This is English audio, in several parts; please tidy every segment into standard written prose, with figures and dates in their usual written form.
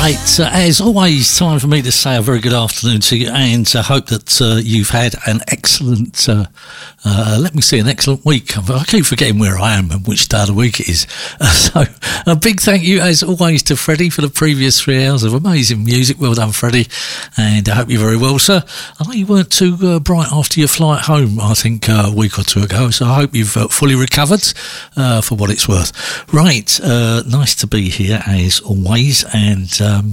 Right, as always, time for me to say a very good afternoon to you, and I hope that you've had an excellent, an excellent week. I keep forgetting where I am and which day of the week it is. So a big thank you, as always, to Freddie for the previous 3 hours of amazing music. Well done, Freddie, and I hope you're very well, sir. I know you weren't too bright after your flight home, I think, a week or two ago, so I hope you've fully recovered for what it's worth. Right, nice to be here, as always, and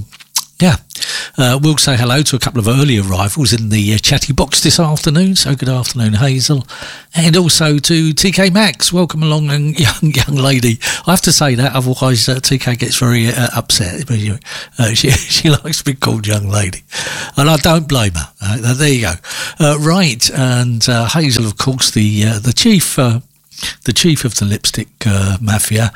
we'll say hello to a couple of early arrivals in the chatty box this afternoon. So good afternoon, Hazel, and also to TK Maxx. Welcome along, young lady. I have to say that, otherwise TK gets very upset. She likes to be called young lady, and I don't blame her. There you go. Right, and Hazel, of course, the chief of the lipstick mafia.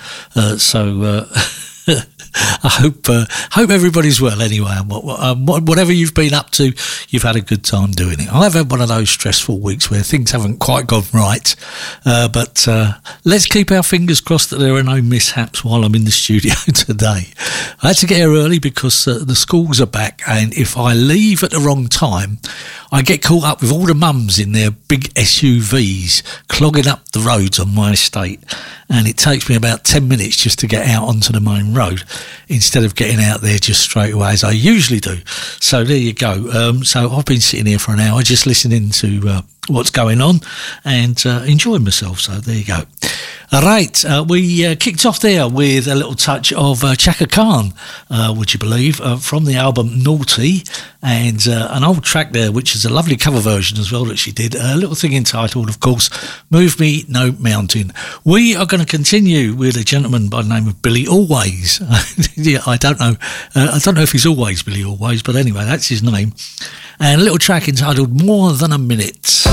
I hope everybody's well anyway, and whatever you've been up to, you've had a good time doing it. I've had one of those stressful weeks where things haven't quite gone right, but let's keep our fingers crossed that there are no mishaps while I'm in the studio today. I had to get here early because the schools are back, and if I leave at the wrong time, I get caught up with all the mums in their big SUVs clogging up the roads on my estate, and it takes me about 10 minutes just to get out onto the main road instead of getting out there just straight away as I usually do. So there you go. So I've been sitting here for an hour just listening to what's going on and enjoying myself. So there you go. All right, we kicked off there with a little touch of Chaka Khan, would you believe, from the album Naughty, and an old track there, which is a lovely cover version as well that she did, a little thing entitled, of course, Move Me No Mountain. We are going to continue with a gentleman by the name of Billy Always. Yeah, I don't know if he's always Billy Always, but anyway, that's his name. And a little track entitled More Than a Minute.